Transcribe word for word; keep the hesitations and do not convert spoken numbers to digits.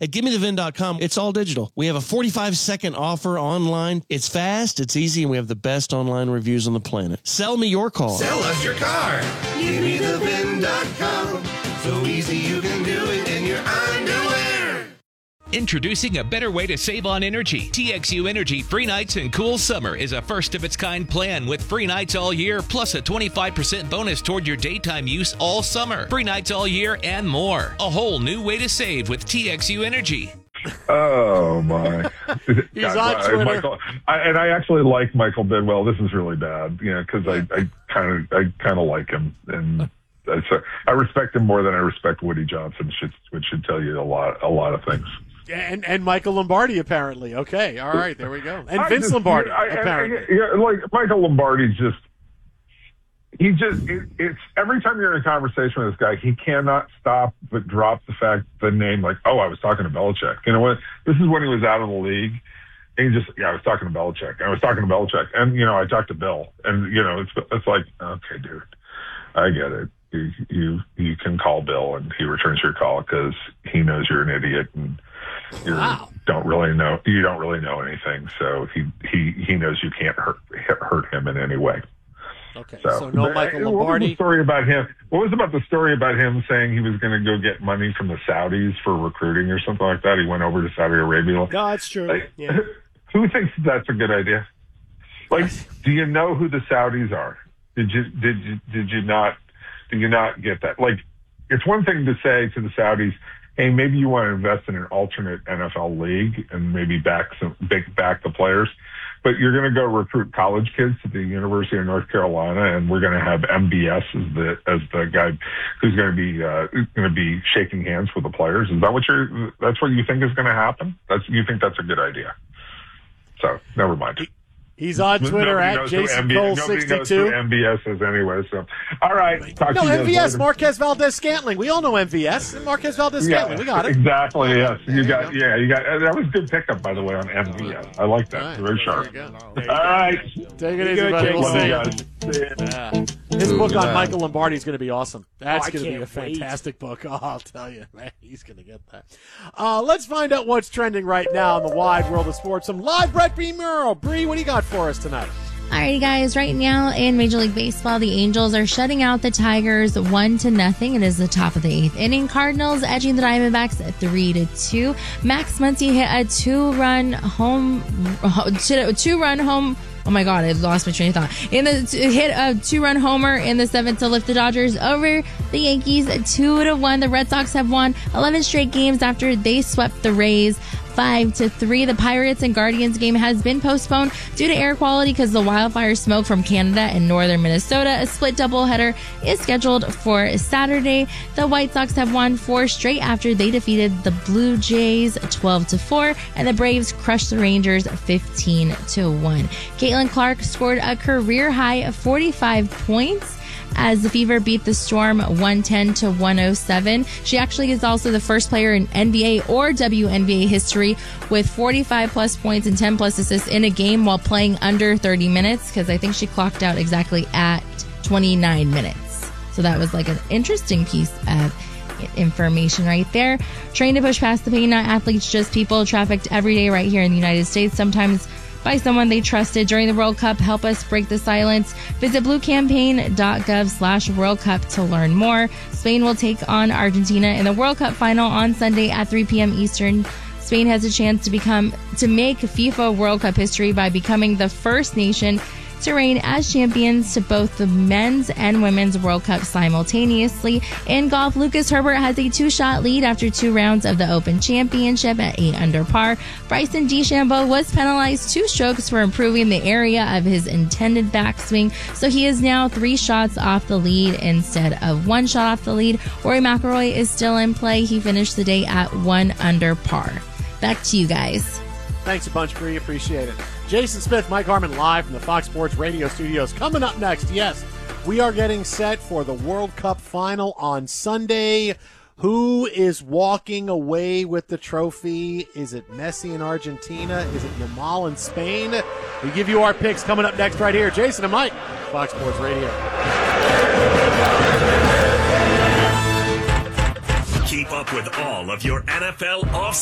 At gimme the vin dot com, it's all digital. We have a forty-five second offer online. It's fast, it's easy, and we have the best online reviews on the planet. Sell me your car. Sell us your car. gimme the vin dot com. So easy you can do it in your underwear. Introducing a better way to save on energy. T X U Energy Free Nights and Cool Summer is a first-of-its-kind plan with free nights all year, plus a twenty-five percent bonus toward your daytime use all summer. Free nights all year and more. A whole new way to save with T X U Energy. Oh, my. He's God, on Twitter. Michael, I, and I actually like Michael Bidwell. This is really bad, you know, because I kind of I kind of like him. And I, so I respect him more than I respect Woody Johnson, which, which should tell you a lot, a lot of things. And and Michael Lombardi, apparently. Okay, all right, there we go. And Vince just, Lombardi, I, apparently. I, yeah, like Michael Lombardi just, he just, it, it's every time you're in a conversation with this guy, he cannot stop but drop the fact, the name, like, oh, I was talking to Belichick. You know what? This is when he was out of the league. And he just, yeah, I was talking to Belichick. I was talking to Belichick. And, you know, I talked to Bill. And, you know, it's it's like, okay, dude, I get it. You, you, you can call Bill and he returns your call because he knows you're an idiot and you wow. don't really know, you don't really know anything. So he, he, he knows you can't hurt, hurt him in any way. Okay, so, so no but, Michael Lombardi. What was the story about him? What was about the story about him saying he was going to go get money from the Saudis for recruiting or something like that? He went over to Saudi Arabia. No, that's true. Like, yeah. Who thinks that's a good idea? Like, do you know who the Saudis are? Did you did you did you not do you not get that? Like, it's one thing to say to the Saudis, hey, maybe you want to invest in an alternate N F L league and maybe back some big back the players. But you're going to go recruit college kids to the University of North Carolina, and we're going to have M B S as the as the guy who's going to be uh, going to be shaking hands with the players. Is that what you're? That's what you think is going to happen? That's you think that's a good idea? So never mind. He's on Twitter Nobody at Jason Cole sixty-two. Knows who M B S is anyway. So all right, talk no to you M V S later. Marquez Valdez Scantling. We all know M V S. Marquez Valdez Scantling. Yeah, we got it. Exactly. Yes, There you you got. go. Yeah, you got. That was a good pickup, by the way, on M V S. I like that. All right, Very there sharp. you go. All right. Take it You easy, good, buddy. Jake? We'll Love see you you. guys. See ya. Yeah. His book on Yeah. Michael Lombardi is going to be awesome. That's Oh, I going to be a can't wait. fantastic book. Oh, I'll tell you, man, he's going to get that. Uh, let's find out what's trending right now in the wide world of sports. Some live Brett B. Murrow. Bree, what do you got for us tonight? Alrighty, guys. Right now in Major League Baseball, the Angels are shutting out the Tigers one to nothing. It is the top of the eighth inning. Cardinals edging the Diamondbacks at three to two. Max Muncy hit a two-run home, two-run home. Oh my God, I lost my train of thought. In the hit a two-run homer in the seventh to lift the Dodgers over the Yankees two to one. The Red Sox have won eleven straight games after they swept the Rays five to three. The Pirates and Guardians game has been postponed due to air quality because the wildfire smoke from Canada and northern Minnesota. A split doubleheader is scheduled for Saturday. The White Sox have won four straight after they defeated the Blue Jays twelve to four, and the Braves crushed the Rangers fifteen to one. Caitlin Clark scored a career high of forty-five points as the Fever beat the Storm one ten to one oh seven. She actually is also the first player in N B A or W N B A history with forty-five plus points and ten plus assists in a game while playing under thirty minutes, because I think she clocked out exactly at twenty-nine minutes. So that was like an interesting piece of information right there. Trained to push past the pain, not athletes, just people, trafficked every day right here in the United States, sometimes by someone they trusted during the World Cup. Help us break the silence. Visit bluecampaign.gov slash World Cup to learn more. Spain will take on Argentina in the World Cup final on Sunday at three p.m. Eastern. Spain has a chance to become to make FIFA World Cup history by becoming the first nation to reign as champions to both the men's and women's World Cup simultaneously. In golf, Lucas Herbert has a two-shot lead after two rounds of the Open Championship at eight under par. Bryson DeChambeau was penalized two strokes for improving the area of his intended backswing, so he is now three shots off the lead instead of one shot off the lead. Rory McIlroy is still in play. He finished the day at one under par. Back to you guys. Thanks a bunch, Bree. Appreciate it. Jason Smith, Mike Harmon live from the Fox Sports Radio studios. Coming up next, yes, we are getting set for the World Cup final on Sunday. Who is walking away with the trophy? Is it Messi in Argentina? Is it Yamal in Spain? We give you our picks coming up next right here. Jason and Mike, Fox Sports Radio. Keep up with all of your N F L off